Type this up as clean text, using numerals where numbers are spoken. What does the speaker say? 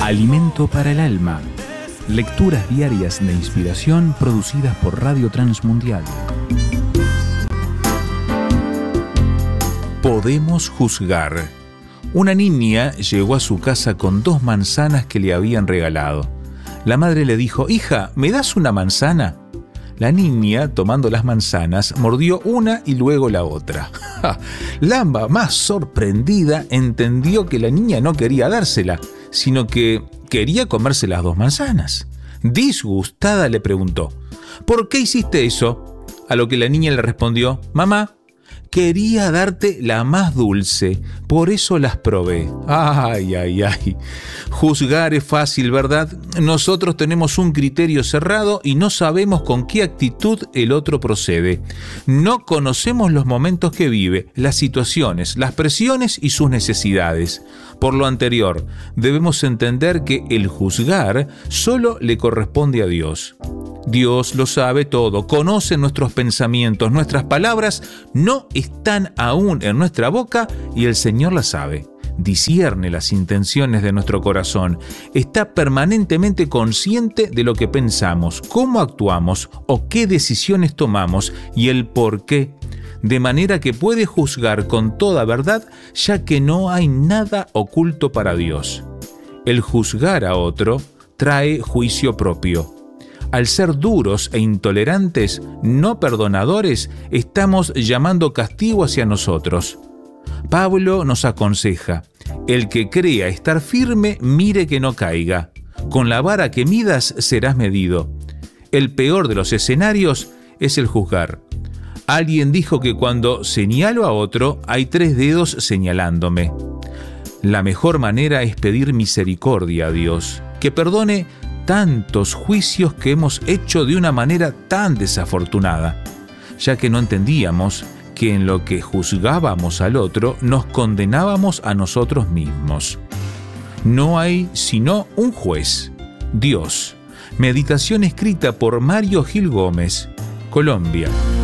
Alimento para el alma. Lecturas diarias de inspiración producidas por Radio Transmundial. Podemos juzgar. Una niña llegó a su casa con 2 manzanas que le habían regalado. La madre le dijo: «Hija, ¿me das una manzana?». La niña, tomando las manzanas, mordió una y luego la otra. La más sorprendida entendió que la niña no quería dársela, sino que quería comerse las 2 manzanas. Disgustada le preguntó: «¿Por qué hiciste eso?». A lo que la niña le respondió: «Mamá, quería darte la más dulce, por eso las probé». Ay, ay, ay. Juzgar es fácil, ¿verdad? Nosotros tenemos un criterio cerrado y no sabemos con qué actitud el otro procede. No conocemos los momentos que vive, las situaciones, las presiones y sus necesidades. Por lo anterior, debemos entender que el juzgar solo le corresponde a Dios. Dios lo sabe todo, conoce nuestros pensamientos, nuestras palabras no están aún en nuestra boca y el Señor las sabe. Discierne las intenciones de nuestro corazón, está permanentemente consciente de lo que pensamos, cómo actuamos o qué decisiones tomamos y el por qué, de manera que puede juzgar con toda verdad, ya que no hay nada oculto para Dios. El juzgar a otro trae juicio propio. Al ser duros e intolerantes, no perdonadores, estamos llamando castigo hacia nosotros. Pablo nos aconseja: el que crea estar firme, mire que no caiga. Con la vara que midas serás medido. El peor de los escenarios es el juzgar. Alguien dijo que cuando señalo a otro, hay 3 dedos señalándome. La mejor manera es pedir misericordia a Dios, que perdone tantos juicios que hemos hecho de una manera tan desafortunada, ya que no entendíamos que en lo que juzgábamos al otro nos condenábamos a nosotros mismos. No hay sino un juez, Dios. Meditación escrita por Mario Gil Gómez, Colombia.